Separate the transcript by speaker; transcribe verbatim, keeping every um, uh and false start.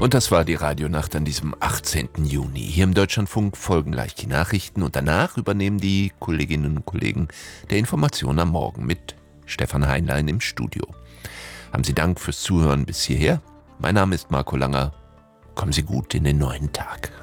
Speaker 1: Und das war die Radionacht an diesem achtzehnten Juni. Hier im Deutschlandfunk folgen gleich die Nachrichten und danach übernehmen die Kolleginnen und Kollegen der Information am Morgen mit Stefan Heinlein im Studio. Haben Sie Dank fürs Zuhören bis hierher. Mein Name ist Marco Langer. Kommen Sie gut in den neuen Tag.